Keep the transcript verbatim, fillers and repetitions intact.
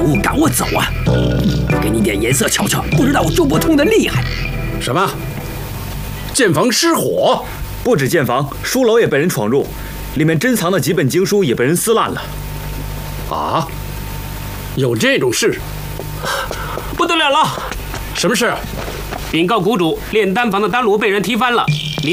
主，赶我走啊！给你点颜色瞧瞧，不知道我周伯通的厉害。 什么？建房失火？ 不止建房，书楼也被人闯入，里面珍藏的几本经书也被人撕烂了。 啊？有这种事？ 不得了了！ 什么事？ 禀告谷主，炼丹房的丹炉被人踢翻了，